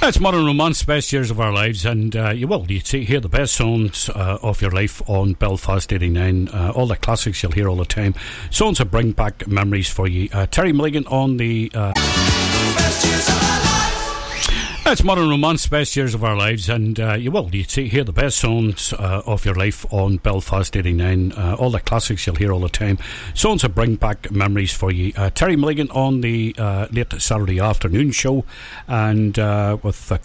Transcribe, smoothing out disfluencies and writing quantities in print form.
It's Modern Romance, best years of our lives, and you hear the best songs of your life on Belfast 89. All the classics you'll hear all the time. Songs that bring back memories for you. Terry Milligan on the best years of our lives. It's Modern Romance, best years of our lives, and you hear the best songs of your life on Belfast 89. All the classics you'll hear all the time. Songs that bring back memories for you. Terry Milligan on the late Saturday afternoon show, and with